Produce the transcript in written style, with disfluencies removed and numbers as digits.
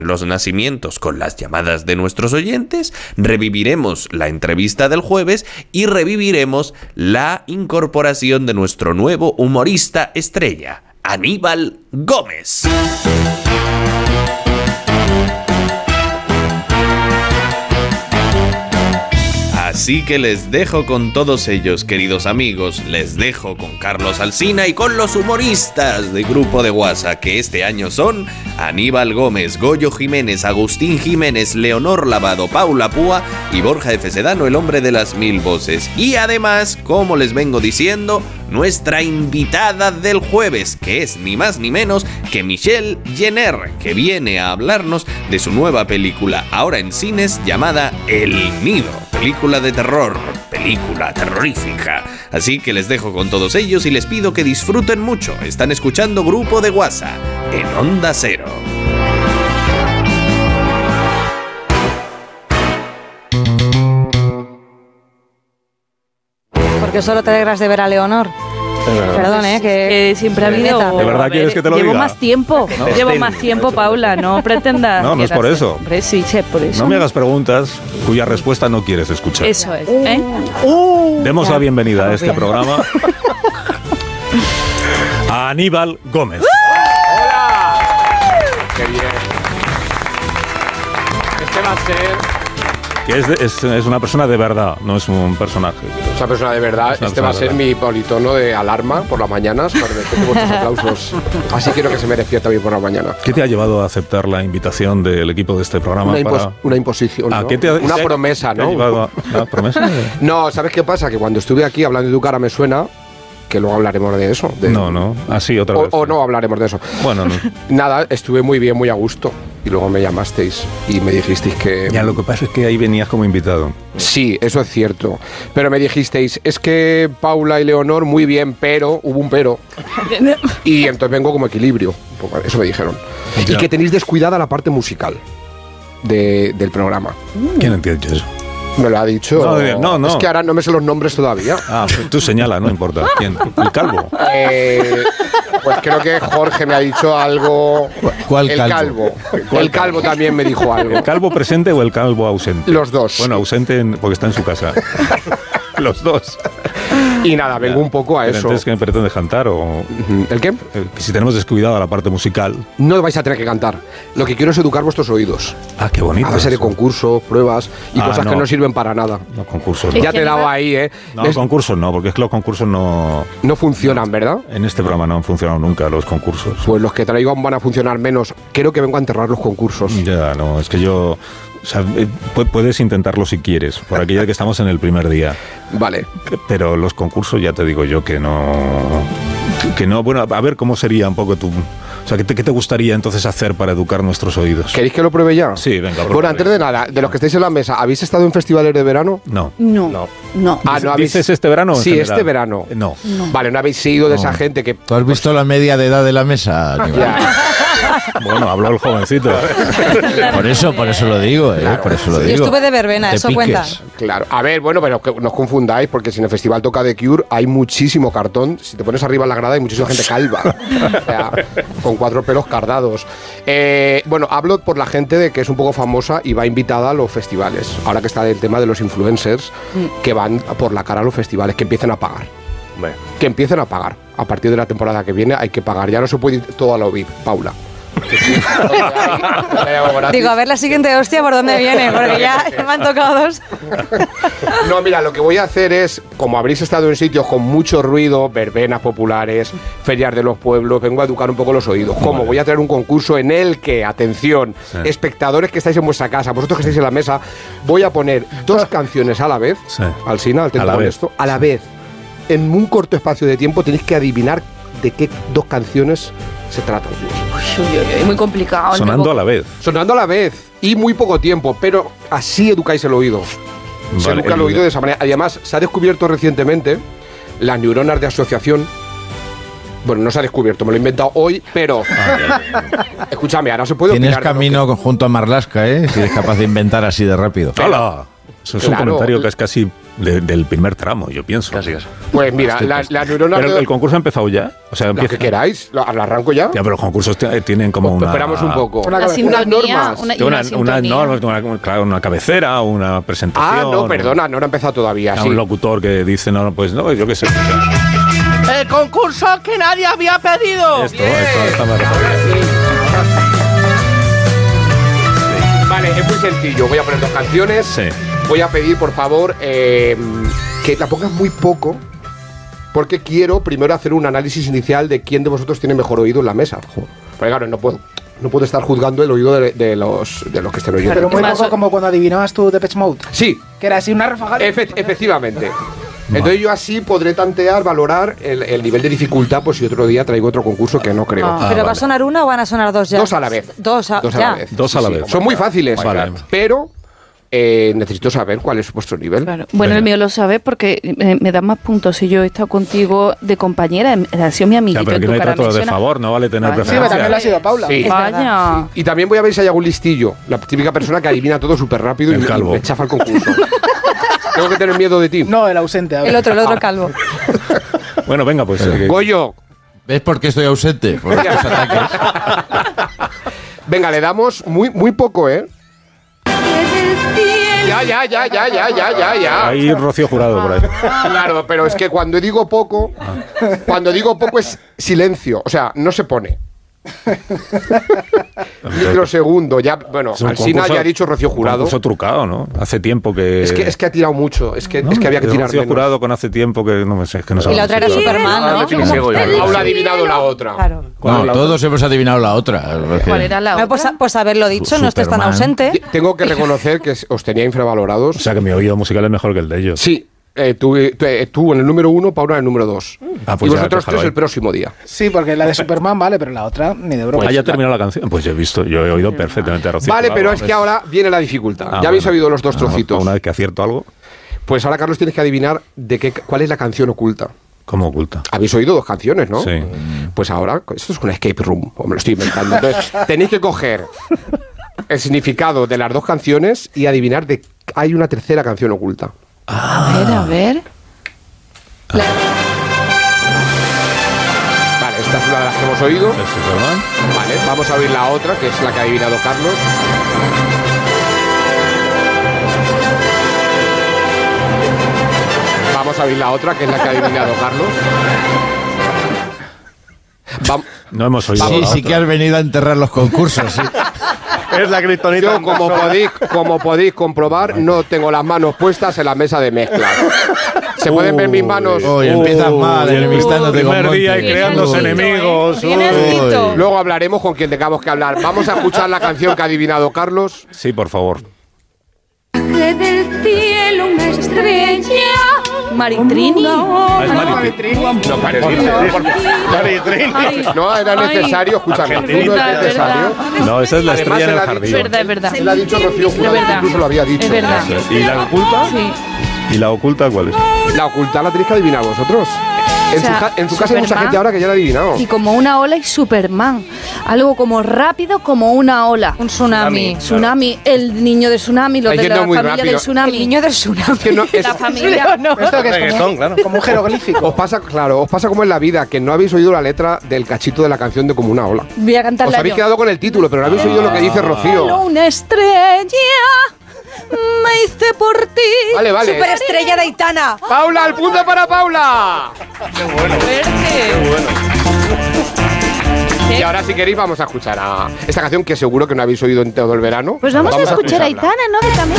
los nacimientos con las llamadas de nuestros oyentes, reviviremos la entrevista del jueves y reviviremos la incorporación de nuestro nuevo humorista estrella, Aníbal Gómez. Así que les dejo con todos ellos, queridos amigos. Les dejo con Carlos Alsina y con los humoristas del grupo de WhatsApp, que este año son Aníbal Gómez, Goyo Jiménez, Agustín Jiménez, Leonor Lavado, Paula Púa y Borja F. Sedano, el hombre de las 1000 voces. Y además, como les vengo diciendo, nuestra invitada del jueves, que es ni más ni menos que Michelle Jenner, que viene a hablarnos de su nueva película, ahora en cines, llamada El Nido. Película de terror, película terrorífica. Así que les dejo con todos ellos y les pido que disfruten mucho. Están escuchando Grupo de WhatsApp en Onda Cero. Porque solo te alegras de ver a Leonor. Perdón, que siempre ha habido. ¿De verdad quieres que te lo diga? Llevo más tiempo. No. Llevo más tiempo, Paula. No pretendas. No, no es por eso. Hombre, sí, por eso. No me hagas preguntas cuya respuesta no quieres escuchar. Eso es. Demos la bienvenida a este programa a Aníbal Gómez. ¡Hola! ¡Qué bien! Este va a ser... Que es una persona de verdad, no es un personaje. Es una persona de verdad. Este va a ser mi politono de alarma por las mañanas, para que tengo vuestros aplausos. Así quiero que se me despierte a mí por la mañana. ¿Qué te ha llevado a aceptar la invitación del equipo de este programa? Una imposición, ¿no? Una promesa, ¿no? ¿Una promesa? No, ¿sabes qué pasa? Que cuando estuve aquí hablando de tu cara me suena... que luego hablaremos de eso. No, así otra vez. O no hablaremos de eso. Bueno, no. Nada, estuve muy bien, muy a gusto. Y luego me llamasteis y me dijisteis que... Ya, lo que pasa es que ahí venías como invitado. Sí, eso es cierto. Pero me dijisteis, es que Paula y Leonor muy bien, pero... Hubo un pero. Y entonces vengo como equilibrio. Eso me dijeron. Ya. Y que tenéis descuidada la parte musical del programa. ¿Quién entiende eso? Me lo ha dicho. No. Es que ahora no me sé los nombres todavía. Ah, tú señala, no importa. ¿Quién? ¿El calvo? Pues creo que Jorge me ha dicho algo. ¿Cuál calvo? El calvo también me dijo algo. ¿El calvo presente o el calvo ausente? Los dos. Bueno, ausente porque está en su casa. Los dos. Y nada, vengo un poco a eso. ¿Entonces qué me pretendes cantar o...? ¿El qué? Que si tenemos descuidada la parte musical... No vais a tener que cantar. Lo que quiero es educar vuestros oídos. Ah, qué bonito. A base de concursos, pruebas y cosas que no sirven para nada. No, concursos no. Ya te he dado ahí, ¿eh? No, concursos no, porque es que los concursos no... No funcionan, ¿verdad? En este programa no han funcionado nunca los concursos. Pues los que traigo van a funcionar menos. Creo que vengo a enterrar los concursos. Ya, no, es que yo... O sea, puedes intentarlo si quieres, por aquella que estamos en el primer día. Vale. Pero los concursos ya te digo yo que no... Bueno, a ver cómo sería un poco tu... O sea, ¿qué te gustaría entonces hacer para educar nuestros oídos? ¿Queréis que lo pruebe ya? Sí, venga. Bueno, antes de nada, de los que estáis en la mesa, ¿habéis estado en festivales de verano? No. Ah, ¿no habéis... ¿Dices este verano? Sí, este verano. No. Vale, no habéis sido de esa gente que... ¿Tú has visto la media de edad de la mesa? Bueno, habló el jovencito. Por eso lo digo, claro. Por eso lo digo. Yo estuve de verbena, eso cuenta. Claro. A ver, bueno, pero que no os confundáis, porque si en el festival toca The Cure hay muchísimo cartón. Si te pones arriba en la grada hay muchísima gente calva. O sea, con 4 pelos cardados. Bueno, hablo por la gente de que es un poco famosa y va invitada a los festivales. Ahora que está el tema de los influencers que van por la cara a los festivales, que empiecen a pagar. Que empiecen a pagar. A partir de la temporada que viene hay que pagar. Ya no se puede ir todo a lo VIP, Paula. Digo, a ver la siguiente hostia por dónde viene, porque ya me han tocado 2. No, mira, lo que voy a hacer es, como habréis estado en sitios con mucho ruido, verbenas populares, ferias de los pueblos, vengo a educar un poco los oídos. ¿Cómo? Voy a traer un concurso en el que, atención, espectadores que estáis en vuestra casa, vosotros que estáis en la mesa, voy a poner 2 canciones a la vez, Alsina, atento con esto, a la vez. En un corto espacio de tiempo tenéis que adivinar de qué 2 canciones se tratan. Muy complicado. Sonando a la vez. Sonando a la vez. Y muy poco tiempo, pero así educáis el oído. Se educa el oído de esa manera. Además, se ha descubierto recientemente las neuronas de asociación. Bueno, no se ha descubierto, me lo he inventado hoy, pero... Escúchame, ahora se puede Tienes opinar. camino junto a Marlaska, ¿eh? Si eres capaz de inventar así de rápido. ¡Hala! Eso es un comentario que es casi del primer tramo, yo pienso. Casi. Pues mira, la neurona... ¿Pero el concurso ha empezado ya? O sea, Lo que queráis, ¿lo arranco ya? Ya, pero los concursos tienen como Pues una... esperamos un poco. Unas normas. Una cabecera, una presentación. Ah, no, perdona, no ha empezado todavía. Sí. Un locutor que dice, no, pues no, yo qué sé. ¡El concurso que nadie había pedido! Esto está más Vale, es muy sencillo. Voy a poner 2 canciones. Sí. Voy a pedir, por favor, que la pongas muy poco, porque quiero primero hacer un análisis inicial de quién de vosotros tiene mejor oído en la mesa. Porque claro, no puedo estar juzgando el oído de los que estén oyendo. Pero muy poco como cuando adivinabas tú Depeche Mode. Sí. Que era así una ráfaga. Efectivamente. Entonces yo así podré tantear, valorar el nivel de dificultad, pues si otro día traigo otro concurso que no creo. ¿Pero va a sonar una o van a sonar 2 ya? 2 a la vez. Dos a la vez. Dos a la vez. Son muy fáciles, Vale. pero necesito saber cuál es vuestro nivel. Claro. Bueno, el mío lo sabe porque me da más puntos si yo he estado contigo de compañera, ha sido mi amiguito. Ya, pero aquí no hay trato de favor, no vale tener Vale. Sí, pero también lo ha preferencia. sido Paula. Sí. Vaya. Y también voy a ver si hay algún listillo. La típica persona que adivina todo súper rápido y El calvo. me chafa el concurso. Tengo que tener miedo de ti. No, el ausente. ahora. El otro calvo. Bueno, venga, pues... Goyo. ¿Ves por qué estoy ausente? Por estos ataques. Venga, le damos muy poco, ¿eh? Ya. Hay Rocío Jurado por ahí. Claro, pero es que cuando digo poco es silencio. O sea, no se pone. Microsegundo, ya, bueno, Es un Alsina concurso- ya ha dicho Rocío Jurado. Concurso trucado, ¿no? Hace tiempo que... Es que ha tirado mucho, es que había que tirar Rocío menos. Jurado con hace tiempo que no me sé, es que no Y la otra era Superman, ¿no? Paula ha adivinado la otra. Claro. No, todos hemos adivinado la otra. ¿Cuál era la Bueno, otra? pues haberlo dicho, no estés tan Superman. ausente. Tengo que reconocer que os tenía infravalorados. O sea, que mi oído musical es mejor que el de ellos. Sí, tú en el número 1, Paula en el número 2. Ah, pues y ya, vosotros déjalo 3 ahí. el próximo día. Sí, porque la de Superman vale, pero la otra ni de broma. Pues ya terminado la canción. Pues yo he oído perfectamente a Rocío Vale, Jurado. pero es que ahora viene la dificultad. Ah, Ya habéis bueno. oído los 2 trocitos. Una vez que acierto algo, Pues ahora, Carlos, tienes que adivinar cuál es la canción oculta. ¿cómo oculta? Habéis oído 2 canciones, ¿no? Sí. Pues ahora, esto es una escape room, o me lo estoy inventando. Entonces, tenéis que coger el significado de las 2 canciones y adivinar hay una tercera canción oculta. A ver. Vale, esta es una de las que hemos oído. ¿Es Superman? Vale, vamos a oír la otra, que es la que ha adivinado Carlos. Vamos a oír la otra, que es la que ha adivinado Carlos. No hemos oído Sí, la sí otra. que has venido a enterrar los concursos. Sí. Es la kriptonita. Yo, como podéis comprobar, no tengo las manos puestas en la mesa de mezclas. ¿Se pueden ver mis manos? Uy, empiezas mal, enemistándote con primer día y Monty. creándose Uy. enemigos. Tienes Uy. Tito. Luego hablaremos con quien tengamos que hablar. Vamos a escuchar la canción que ha adivinado Carlos. Sí, por favor. del cielo una estrella. Maritrini. Ah, es Maritrini. No parece. No era necesario, escúchame. No Argentina, es necesario. No, esa es la Además, estrella en él el ha jardín. dicho- Es verdad. Él ha dicho Rocío Jurado, verdad. incluso lo había dicho. Es verdad. Eso es. ¿Y la oculta? Sí. ¿Y la oculta cuál es? La oculta la tenéis que adivinar vosotros. O sea, En tu casa hay mucha Superman. gente ahora que ya la ha adivinado. Y como una ola y Superman. Algo como rápido como una ola. Un tsunami. Tsunami, el niño de Tsunami, los Está de la yendo muy familia rápido. del Tsunami. El niño del tsunami. Que no, es- La familia. Esto que es como un jeroglífico. os pasa como en la vida, que no habéis oído la letra del cachito de la canción de Como una ola. Voy a Os cantarla habéis yo. quedado con el título, pero no habéis oído lo que dice Rocío. Una estrella me hice por ti. Vale, vale. Superestrella de Aitana. ¡Paula, el punto para Paula! Y ahora, si queréis, vamos a escuchar a esta canción que seguro que no habéis oído en todo el verano. Pues vamos a escuchar a escucharla. Aitana, ¿no? Que también